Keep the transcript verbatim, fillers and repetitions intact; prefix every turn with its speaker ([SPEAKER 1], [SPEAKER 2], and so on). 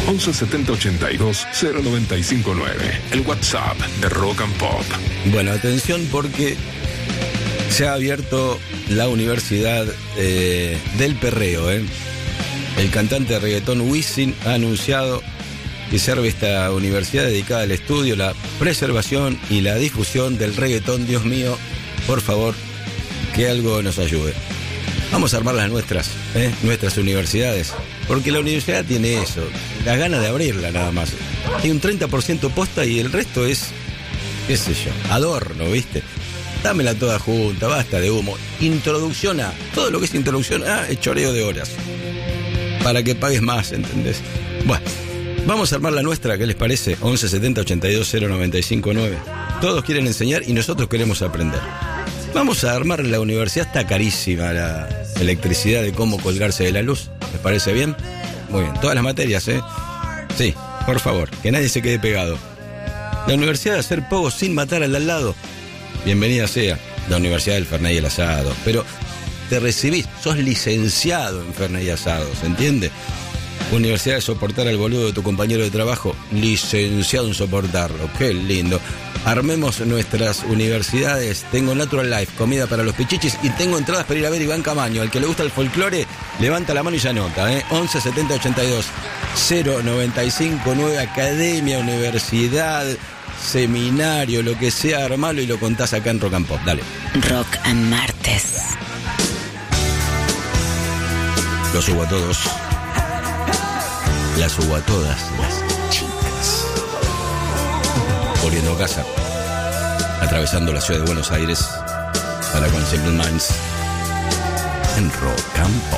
[SPEAKER 1] once setenta ochenta y dos cero noventa y cinco nueve. El WhatsApp de Rock and Pop.
[SPEAKER 2] Bueno, atención porque se ha abierto la Universidad eh, del Perreo. ¿eh? El cantante de reggaetón Wisin ha anunciado que se abre esta universidad dedicada al estudio, la preservación y la difusión del reggaetón. Dios mío, por favor, que algo nos ayude. Vamos a armar las nuestras, ¿eh? nuestras universidades, porque la universidad tiene eso, la gana de abrirla nada más. Tiene un treinta por ciento posta y el resto es, qué sé yo, adorno, ¿viste? Dámela toda junta, basta de humo. Introducción a, todo lo que es introducción a, es choreo de horas. Para que pagues más, ¿entendés? Bueno, vamos a armar la nuestra, ¿qué les parece? once setenta ochenta y dos cero noventa y cinco nueve. Todos quieren enseñar y nosotros queremos aprender. Vamos a armar la universidad, está carísima la electricidad de cómo colgarse de la luz. ¿Les parece bien? Muy bien, todas las materias, ¿eh? Sí, por favor, que nadie se quede pegado. La universidad de hacer pogo sin matar al de al lado. Bienvenida sea la Universidad del Fernet y el Asado. Pero te recibís, sos licenciado en Fernet y Asado, ¿se entiende? Universidad de soportar al boludo de tu compañero de trabajo, licenciado en soportarlo. Qué lindo. Armemos nuestras universidades. Tengo Natural Life, comida para los pichichis, y tengo entradas para ir a ver Iván Camaño. Al que le gusta el folclore, levanta la mano y ya anota, ¿eh? once setenta ochenta y dos cero noventa y cinco nueve. Academia, universidad, seminario, lo que sea, armalo y lo contás acá en Rock and Pop. Dale.
[SPEAKER 3] Rock and Martes.
[SPEAKER 2] Los subo a todos. Las subo a todas las chicas. Volviendo a casa, atravesando la ciudad de Buenos Aires para con Simple Minds en Rock and Pop.